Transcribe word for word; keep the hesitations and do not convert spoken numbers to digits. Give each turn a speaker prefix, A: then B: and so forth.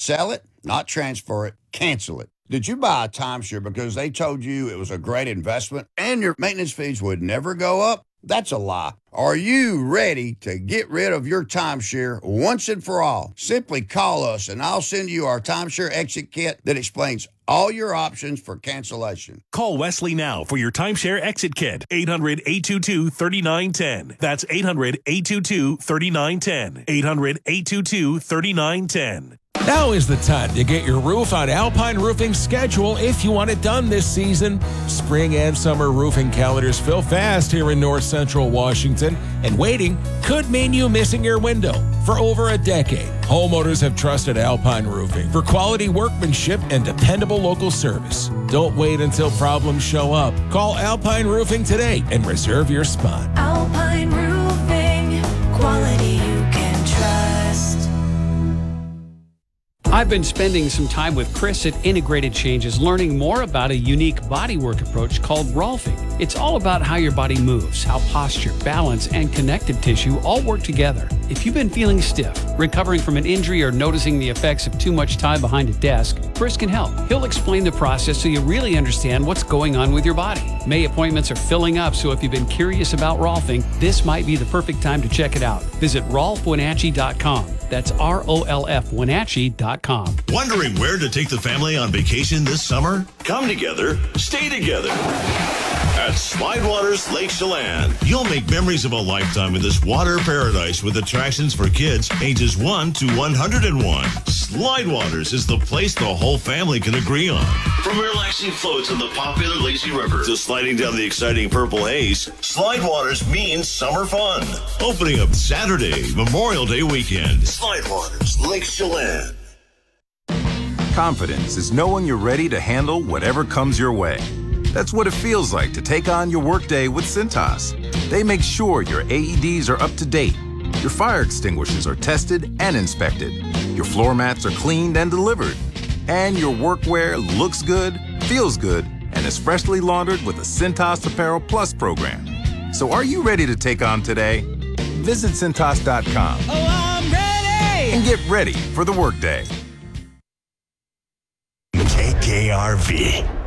A: Sell it, not transfer it, cancel it. Did you buy a timeshare because they told you it was a great investment and your maintenance fees would never go up? That's a lie. Are you ready to get rid of your timeshare once and for all? Simply call us and I'll send you our timeshare exit kit that explains all your options for cancellation.
B: Call Wesley now for your timeshare exit kit. eight hundred, eight two two, three nine one zero. That's eight hundred, eight two two, three nine one zero. eight hundred, eight two two, three nine one zero.
C: Now is the time to get your roof on Alpine Roofing's schedule if you want it done this season. Spring and summer roofing calendars fill fast here in north central Washington, and waiting could mean you missing your window. For over a decade, homeowners have trusted Alpine Roofing for quality workmanship and dependable local service. Don't wait until problems show up. Call Alpine Roofing today and reserve your spot.
D: Alpine Roofing, quality you can trust.
E: I've been spending some time with Chris at Integrated Changes, learning more about a unique bodywork approach called Rolfing. It's all about how your body moves, how posture, balance, and connective tissue all work together. If you've been feeling stiff, recovering from an injury, or noticing the effects of too much time behind a desk, Chris can help. He'll explain the process so you really understand what's going on with your body. May appointments are filling up, so if you've been curious about Rolfing, this might be the perfect time to check it out. Visit rolf wenatchee dot com. That's R O L F Wenatchee dot com.
F: Wondering where to take the family on vacation this summer? Come together, stay together. At Slidewaters Lake Chelan, you'll make memories of a lifetime in this water paradise with attractions for kids ages one to one hundred one. Slidewaters is the place the whole family can agree on. From relaxing floats on the popular Lazy River to sliding down the exciting Purple Haze, Slidewaters means summer fun. Opening up Saturday, Memorial Day weekend. Slidewaters Lake Chelan.
G: Confidence is knowing you're ready to handle whatever comes your way. That's what it feels like to take on your workday with Cintas. They make sure your A E Ds are up to date, your fire extinguishers are tested and inspected, your floor mats are cleaned and delivered, and your workwear looks good, feels good, and is freshly laundered with the Cintas Apparel Plus program. So are you ready to take on today? Visit Cintas dot com.
H: Oh, I'm ready!
G: And get ready for the workday.
I: K K R V.